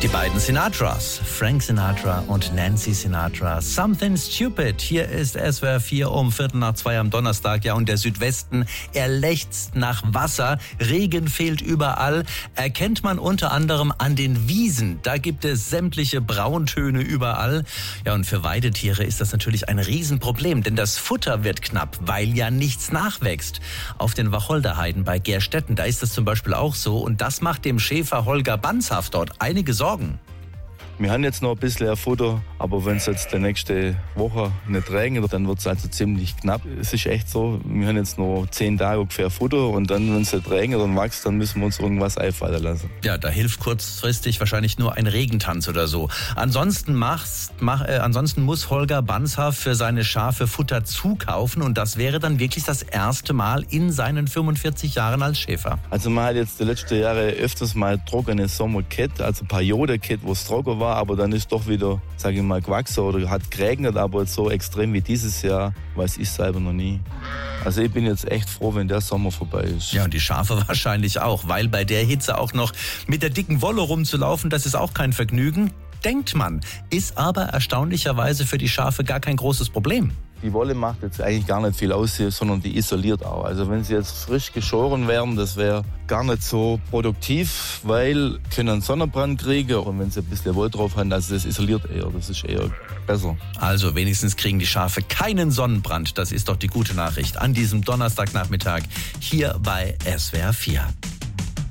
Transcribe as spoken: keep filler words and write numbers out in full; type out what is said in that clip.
Die beiden Sinatras, Frank Sinatra und Nancy Sinatra. Something Stupid. Hier ist S W R vier um Viertel nach zwei am Donnerstag. Ja, und der Südwesten, er lechzt nach Wasser. Regen fehlt überall. Erkennt man unter anderem an den Wiesen. Da gibt es sämtliche Brauntöne überall. Ja, und für Weidetiere ist das natürlich ein Riesenproblem, denn das Futter wird knapp, weil ja nichts nachwächst. Auf den Wacholderheiden bei Gerstetten, da ist das zum Beispiel auch so. Und das macht dem Schäfer Holger Banzhaf dort einige Sorgen. Wir haben jetzt noch ein bisschen Futter, aber wenn es jetzt die nächste Woche nicht regnet, dann wird es also ziemlich knapp. Es ist echt so, wir haben jetzt noch zehn Tage ungefähr Futter und dann, wenn es nicht regnet und wächst, dann müssen wir uns irgendwas einfallen lassen. Ja, da hilft kurzfristig wahrscheinlich nur ein Regentanz oder so. Ansonsten, machst, mach, äh, ansonsten muss Holger Banzhaf für seine Schafe Futter zukaufen und das wäre dann wirklich das erste Mal in seinen fünfundvierzig Jahren als Schäfer. Also man hat jetzt die letzten Jahre öfters mal trockene Sommer gehabt, also Periode gehabt, wo es trocken war, aber dann ist doch wieder, sage ich mal, gewachsen oder hat geregnet, aber so extrem wie dieses Jahr weiß ich selber noch nie. Also ich bin jetzt echt froh, wenn der Sommer vorbei ist. Ja, und die Schafe wahrscheinlich auch, weil bei der Hitze auch noch mit der dicken Wolle rumzulaufen, das ist auch kein Vergnügen, denkt man, ist aber erstaunlicherweise für die Schafe gar kein großes Problem. Die Wolle macht jetzt eigentlich gar nicht viel aus, sondern die isoliert auch. Also wenn sie jetzt frisch geschoren wären, das wäre gar nicht so produktiv, weil können einen Sonnenbrand kriegen und wenn sie ein bisschen Wolle drauf haben, also das isoliert eher, das ist eher besser. Also wenigstens kriegen die Schafe keinen Sonnenbrand, das ist doch die gute Nachricht an diesem Donnerstagnachmittag hier bei S W R vier.